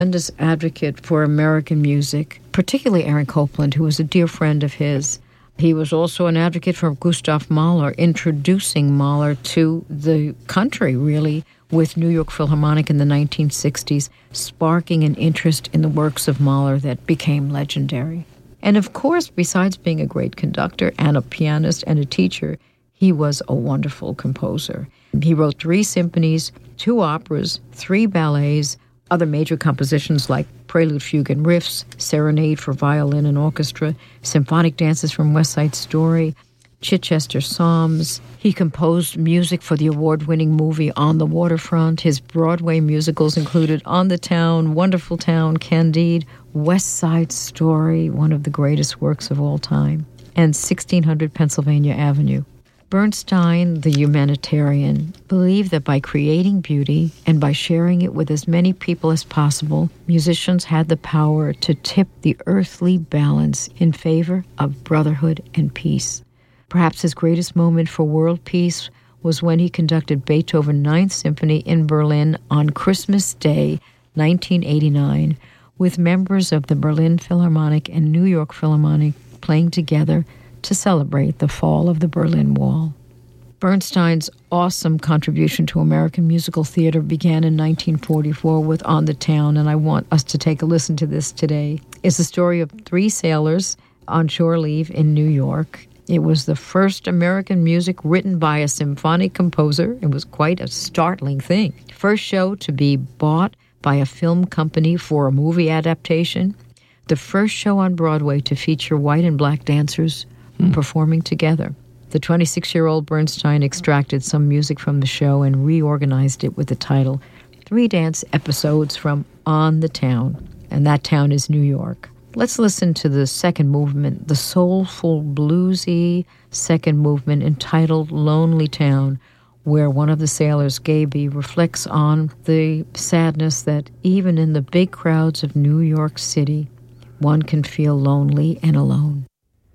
tremendous advocate for American music, particularly Aaron Copland, who was a dear friend of his. He was also an advocate for Gustav Mahler, introducing Mahler to the country, really, with New York Philharmonic in the 1960s, sparking an interest in the works of Mahler that became legendary. And of course, besides being a great conductor and a pianist and a teacher, he was a wonderful composer. He wrote 3 symphonies, 2 operas, 3 ballets, other major compositions like Prelude, Fugue, and Riffs, Serenade for Violin and Orchestra, Symphonic Dances from West Side Story, Chichester Psalms. He composed music for the award-winning movie On the Waterfront. His Broadway musicals included On the Town, Wonderful Town, Candide, West Side Story, one of the greatest works of all time, and 1600 Pennsylvania Avenue. Bernstein, the humanitarian, believed that by creating beauty and by sharing it with as many people as possible, musicians had the power to tip the earthly balance in favor of brotherhood and peace. Perhaps his greatest moment for world peace was when he conducted Beethoven's Ninth Symphony in Berlin on Christmas Day, 1989, with members of the Berlin Philharmonic and New York Philharmonic playing together to celebrate the fall of the Berlin Wall. Bernstein's awesome contribution to American musical theater began in 1944 with On the Town, and I want us to take a listen to this today. It's the story of 3 sailors on shore leave in New York. It was the first American music written by a symphonic composer. It was quite a startling thing. First show to be bought by a film company for a movie adaptation. The first show on Broadway to feature white and black dancers performing together. The 26-year-old Bernstein extracted some music from the show and reorganized it with the title 3 Dance Episodes from On the Town, and that town is New York. Let's listen to the second movement, the soulful, bluesy second movement entitled Lonely Town, where one of the sailors, Gaby, reflects on the sadness that even in the big crowds of New York City, one can feel lonely and alone.